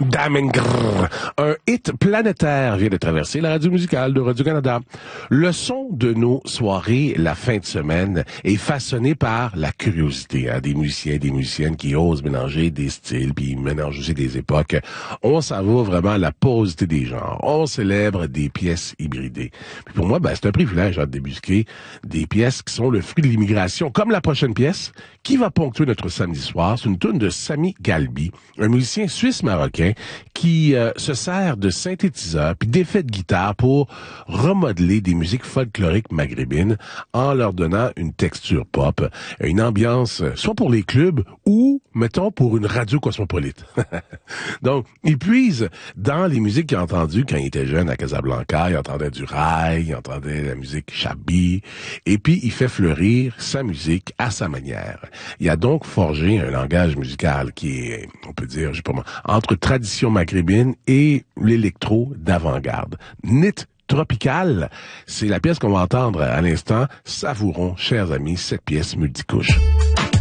Damengr, un hit planétaire vient de traverser la radio musicale de Radio-Canada. Le son de nos soirées la fin de semaine est façonné par la curiosité des musiciens et des musiciennes qui osent mélanger des styles puis mélanger aussi des époques. On s'en va vraiment à la porosité des genres. On célèbre des pièces hybridées. Puis pour moi, c'est un privilège de débusquer des pièces qui sont le fruit de l'immigration, comme la prochaine pièce qui va ponctuer notre samedi soir. C'est une toune de Sami Galbi, un musicien suisse-marocain qui se sert de synthétiseurs puis d'effets de guitare pour remodeler des musiques folkloriques maghrébines en leur donnant une texture pop, une ambiance soit pour les clubs ou, mettons, pour une radio cosmopolite. Donc, il puise dans les musiques qu'il a entendues quand il était jeune à Casablanca. Il entendait du raï, il entendait la musique chabi, et puis il fait fleurir sa musique à sa manière. Il a donc forgé un langage musical qui est, on peut dire, je sais pas moi, entre tradition maghrébine et l'électro d'avant-garde. Nit Tropical, c'est la pièce qu'on va entendre à l'instant. Savourons, chers amis, cette pièce multicouche.